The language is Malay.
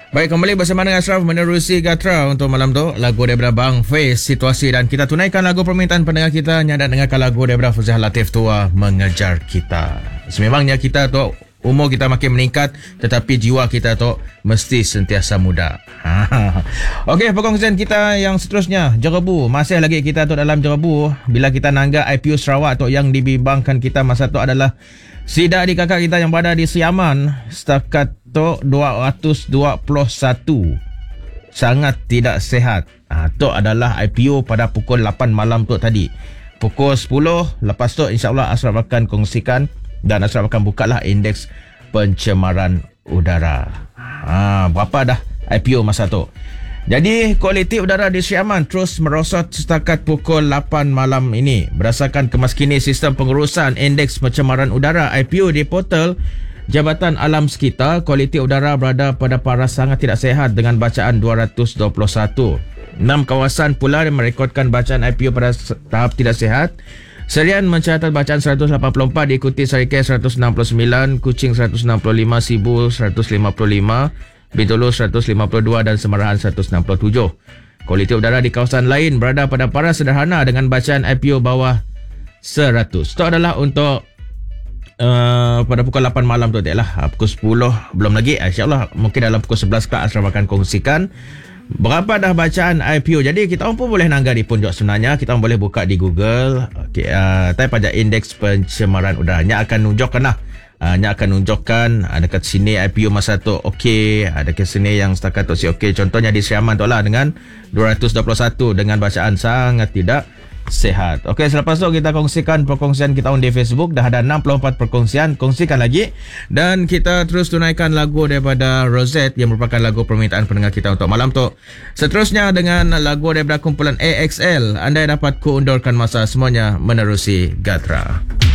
Baik, kembali bersama dengan Ashraf menerusi Gatra untuk malam tu. Lagu daripada Bang Faiz, Situasi, dan kita tunaikan lagu permintaan pendengar kita. Nyada dengarkan lagu daripada Fuzah Latif, Tua Mengejar Kita. Sememangnya kita tu, umur kita makin meningkat, tetapi jiwa kita tu mesti sentiasa muda. Okey, perkongsian kita yang seterusnya, Jerebu. Masih lagi kita tu dalam Jerebu. Bila kita nanggap IPO Sarawak tu, yang dibimbangkan kita masa tu adalah sidak di kakak kita yang berada di Siaman. Setakat tu 221. Sangat tidak sihat. Tu adalah IPO pada pukul 8 malam tu tadi. Pukul 10, lepas tu insyaAllah Ashraf akan kongsikan dan Ashraf akan bukalah indeks pencemaran udara. Berapa dah IPO masa tu. Jadi kualiti udara di Siaman terus merosot setakat pukul 8 malam ini. Berdasarkan kemaskini sistem pengurusan indeks pencemaran udara IPO di portal Jabatan Alam Sekitar, kualiti udara berada pada paras sangat tidak sihat dengan bacaan 221. 6 kawasan pula merekodkan bacaan IPO pada tahap tidak sihat. Serian mencatat bacaan 184, diikuti Sarikeh 169, Kuching 165, Sibu 155, Bintulu 152 dan Semarahan 167. Kualiti udara di kawasan lain berada pada paras sederhana dengan bacaan IPO bawah 100. Itu adalah untuk pada pukul 8 malam tu lah. Pukul 10 belum lagi. InsyaAllah mungkin dalam pukul 11 kelak Ashraf akan kongsikan berapa dah bacaan IPO. Jadi kita pun boleh nanggap di pun sebenarnya. Kita boleh buka di Google. Type aja indeks pencemaran udara. Nya akan nunjukkan lah. Nya akan nunjukkan dekat sini IPO masa tu okey. Dekat sini yang setakat tu si okey. Contohnya di Siaman tu lah dengan 221 dengan bacaan sangat tidak sehat. Okey, selepas tu kita kongsikan perkongsian kita di Facebook. Dah ada 64 perkongsian. Kongsikan lagi. Dan kita terus tunaikan lagu daripada Rosette yang merupakan lagu permintaan pendengar kita untuk malam tu. Seterusnya dengan lagu daripada kumpulan AXL. Anda dapat kuundurkan masa semuanya menerusi Gatra.